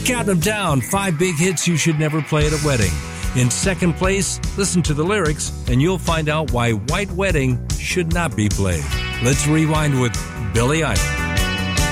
Count them down, 5 big hits you should never play at a wedding. In second place, listen to the lyrics and you'll find out why White Wedding should not be played. Let's rewind with Billie Eilish.